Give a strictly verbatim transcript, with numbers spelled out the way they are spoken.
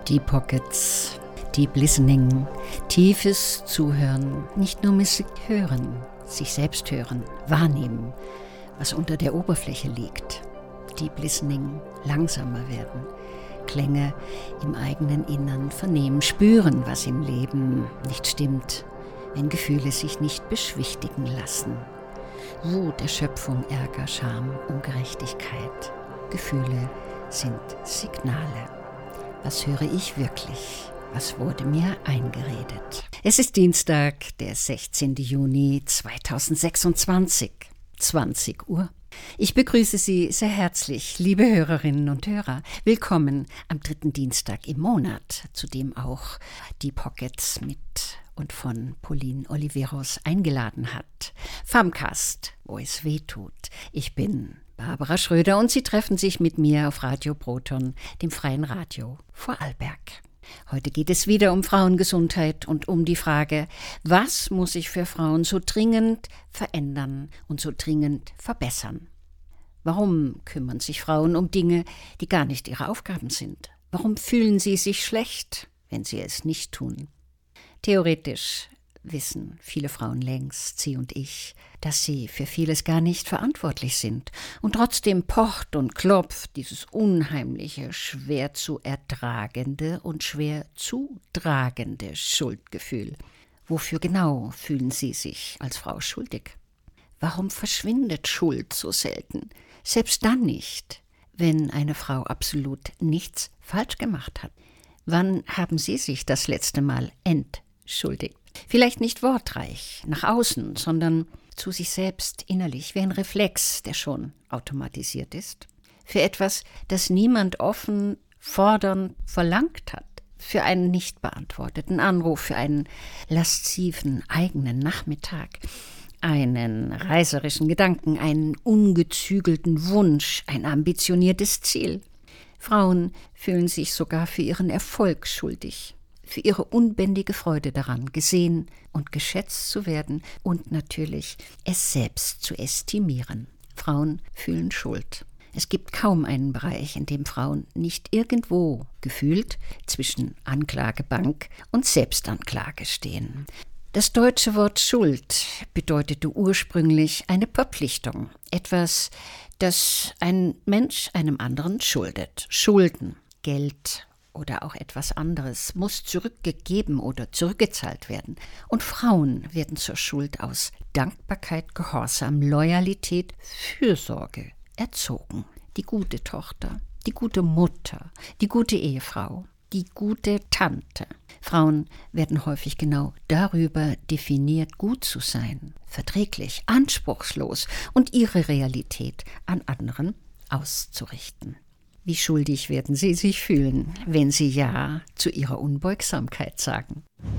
Deep Pockets, Deep Listening, tiefes Zuhören, nicht nur Musik hören, sich selbst hören, wahrnehmen, was unter der Oberfläche liegt. Deep Listening, langsamer werden, Klänge im eigenen Innern vernehmen, spüren, was im Leben nicht stimmt, wenn Gefühle sich nicht beschwichtigen lassen. Wut, Erschöpfung, Ärger, Scham, Ungerechtigkeit. Gefühle sind Signale. Was höre ich wirklich? Was wurde mir eingeredet? Es ist Dienstag, der sechzehnten Juni zweitausendsechsundzwanzig, zwanzig Uhr. Ich begrüße Sie sehr herzlich, liebe Hörerinnen und Hörer. Willkommen am dritten Dienstag im Monat, zu dem auch die Pockets mit und von Pauline Oliveros eingeladen hat. Famcast, wo es weh tut. Ich bin Barbara Schröder und Sie treffen sich mit mir auf Radio Proton, dem freien Radio Vorarlberg. Heute geht es wieder um Frauengesundheit und um die Frage, was muss sich für Frauen so dringend verändern und so dringend verbessern? Warum kümmern sich Frauen um Dinge, die gar nicht ihre Aufgaben sind? Warum fühlen sie sich schlecht, wenn sie es nicht tun? Theoretisch wissen viele Frauen längst, sie und ich, dass sie für vieles gar nicht verantwortlich sind. Und trotzdem pocht und klopft dieses unheimliche, schwer zu ertragende und schwer zutragende Schuldgefühl. Wofür genau fühlen Sie sich als Frau schuldig? Warum verschwindet Schuld so selten? Selbst dann nicht, wenn eine Frau absolut nichts falsch gemacht hat. Wann haben Sie sich das letzte Mal entschuldigt? Vielleicht nicht wortreich, nach außen, sondern zu sich selbst innerlich, wie ein Reflex, der schon automatisiert ist. Für etwas, das niemand offen, fordernd verlangt hat. Für einen nicht beantworteten Anruf, für einen lasziven eigenen Nachmittag. Einen reißerischen Gedanken, einen ungezügelten Wunsch, ein ambitioniertes Ziel. Frauen fühlen sich sogar für ihren Erfolg schuldig. Für ihre unbändige Freude daran, gesehen und geschätzt zu werden und natürlich es selbst zu estimieren. Frauen fühlen Schuld. Es gibt kaum einen Bereich, in dem Frauen nicht irgendwo gefühlt zwischen Anklagebank und Selbstanklage stehen. Das deutsche Wort Schuld bedeutete ursprünglich eine Verpflichtung, etwas, das ein Mensch einem anderen schuldet. Schulden, Geld oder auch etwas anderes muss zurückgegeben oder zurückgezahlt werden. Und Frauen werden zur Schuld aus Dankbarkeit, Gehorsam, Loyalität, Fürsorge erzogen. Die gute Tochter, die gute Mutter, die gute Ehefrau, die gute Tante. Frauen werden häufig genau darüber definiert, gut zu sein, verträglich, anspruchslos und ihre Realität an anderen auszurichten. Wie schuldig werden Sie sich fühlen, wenn Sie Ja zu Ihrer Unbeugsamkeit sagen?